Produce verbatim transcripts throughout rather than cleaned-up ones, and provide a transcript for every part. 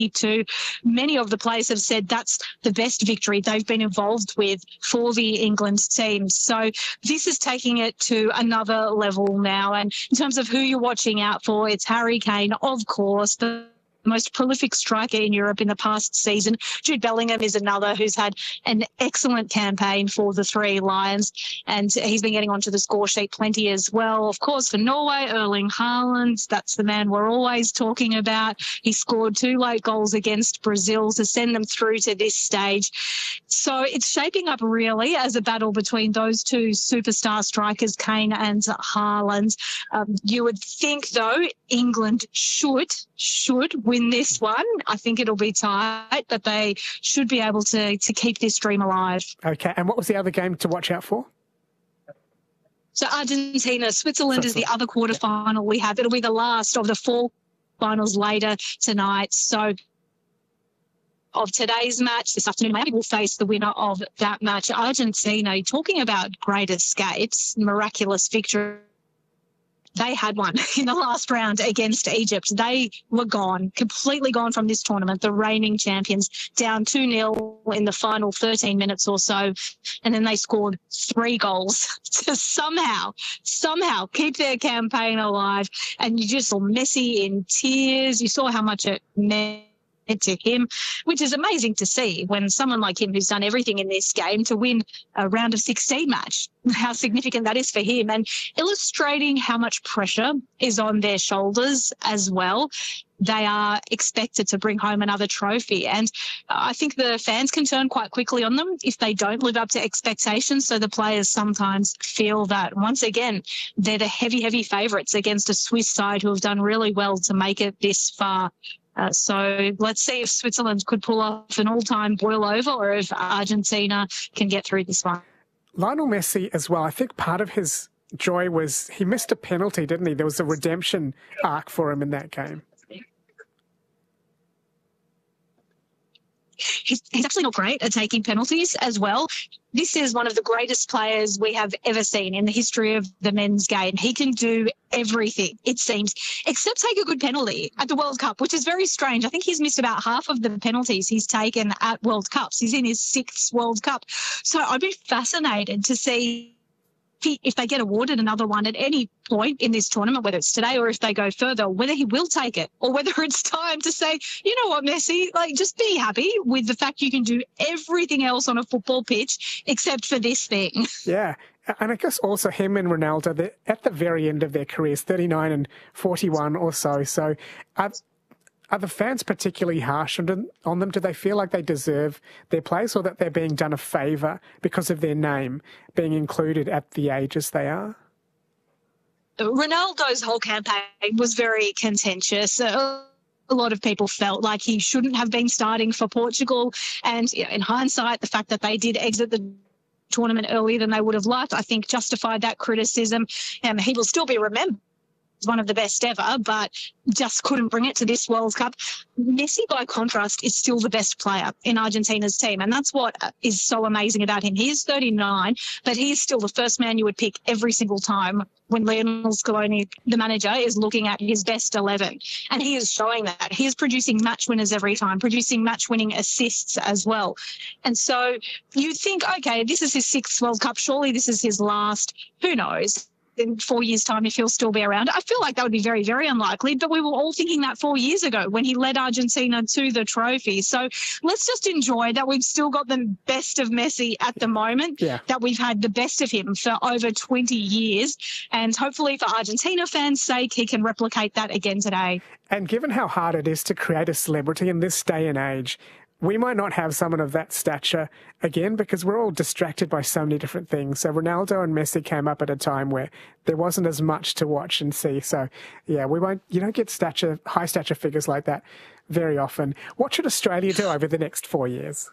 Two. Many of the players have said that's the best victory they've been involved with for the England team. So this is taking it to another level now. And in terms of who you're watching out for, it's Harry Kane, of course, the most prolific striker in Europe in the past season. Jude Bellingham is another who's had an excellent campaign for the Three Lions, and he's been getting onto the score sheet plenty as well. Of course, for Norway, Erling Haaland, that's the man we're always talking about. He scored two late goals against Brazil to send them through to this stage. So it's shaping up really as a battle between those two superstar strikers, Kane and Haaland. Um, you would think, though, England should, should win this one. I think it'll be tight, but they should be able to, to keep this dream alive. Okay, and what was the other game to watch out for? So Argentina, Switzerland is the other quarterfinal we have. It'll be the last of the four finals later tonight. So of today's match this afternoon, Miami will face the winner of that match. Argentina, talking about great escapes, miraculous victory. They had one in the last round against Egypt. They were gone, completely gone from this tournament, the reigning champions, down two nil in the final thirteen minutes or so. And then they scored three goals to somehow, somehow keep their campaign alive. And you just saw Messi in tears. You saw how much it meant to him, which is amazing to see when someone like him who's done everything in this game to win a round of sixteen match, how significant that is for him, and illustrating how much pressure is on their shoulders as well. They are expected to bring home another trophy. And I think the fans can turn quite quickly on them if they don't live up to expectations. So the players sometimes feel that, once again, they're the heavy, heavy favourites against a Swiss side who have done really well to make it this far. Uh, so let's see if Switzerland could pull off an all-time boil over or if Argentina can get through this one. Lionel Messi as well, I think part of his joy was he missed a penalty, didn't he? There was a redemption arc for him in that game. He's, he's actually not great at taking penalties as well. This is one of the greatest players we have ever seen in the history of the men's game. He can do everything, it seems, except take a good penalty at the World Cup, which is very strange. I think he's missed about half of the penalties he's taken at World Cups. He's in his sixth World Cup. So I'd be fascinated to see if they get awarded another one at any point in this tournament, whether it's today or if they go further, whether he will take it or whether it's time to say, you know what, Messi, like just be happy with the fact you can do everything else on a football pitch except for this thing. Yeah. And I guess also him and Ronaldo, they're at the very end of their careers, thirty-nine and forty-one or so. So are, are the fans particularly harsh on them, on them? Do they feel like they deserve their place or that they're being done a favour because of their name being included at the ages they are? Ronaldo's whole campaign was very contentious. Uh, A lot of people felt like he shouldn't have been starting for Portugal. And you know, in hindsight, the fact that they did exit the tournament earlier than they would have liked, I think justified that criticism. And he will still be remembered as one of the best ever, but just couldn't bring it to this World Cup. Messi, by contrast, is still the best player in Argentina's team. And that's what is so amazing about him. He is thirty-nine, but he is still the first man you would pick every single time when Lionel Scaloni, the manager, is looking at his best eleven. And he is showing that. He is producing match winners every time, producing match-winning assists as well. And so you think, okay, this is his sixth World Cup. Surely this is his last. Who knows? In four years' time, if he'll still be around. I feel like that would be very, very unlikely, but we were all thinking that four years ago when he led Argentina to the trophy. So let's just enjoy that we've still got the best of Messi at the moment, yeah. that we've had the best of him for over twenty years. And hopefully for Argentina fans' sake, he can replicate that again today. And given how hard it is to create a celebrity in this day and age, we might not have someone of that stature again because we're all distracted by so many different things. So Ronaldo and Messi came up at a time where there wasn't as much to watch and see. So, yeah, we won't, you don't get stature, high stature figures like that very often. What should Australia do over the next four years?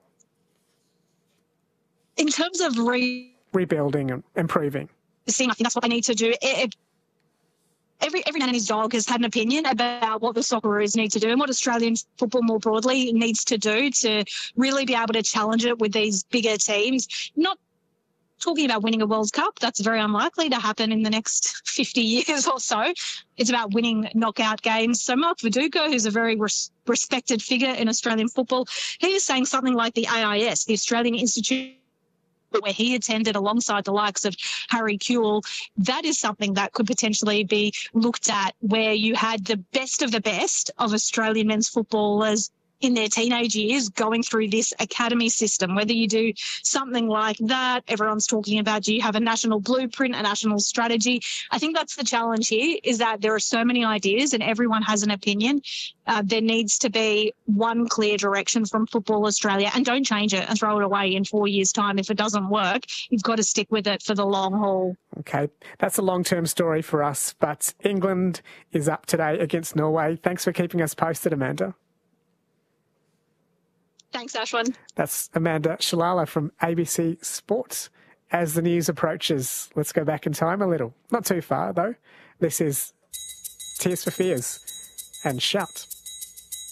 In terms of re- rebuilding and improving. I think that's what they need to do. It, it, Every every man and his dog has had an opinion about what the Socceroos need to do and what Australian football more broadly needs to do to really be able to challenge it with these bigger teams. Not talking about winning a World Cup. That's very unlikely to happen in the next fifty years or so. It's about winning knockout games. So Mark Viduka, who's a very res- respected figure in Australian football, he is saying something like the A I S, the Australian Institute, where he attended alongside the likes of Harry Kewell, that is something that could potentially be looked at, where you had the best of the best of Australian men's footballers in their teenage years going through this academy system. Whether you do something like that, everyone's talking about, do you have a national blueprint, a national strategy? I think that's the challenge here, is that there are so many ideas and everyone has an opinion. Uh, there needs to be one clear direction from Football Australia, and don't change it and throw it away in four years' time. If it doesn't work, you've got to stick with it for the long haul. Okay, that's a long-term story for us, but England is up today against Norway. Thanks for keeping us posted, Amanda. Thanks, Ashwin. That's Amanda Shalala from A B C Sports. As the news approaches, let's go back in time a little. Not too far, though. This is Tears for Fears and Shout.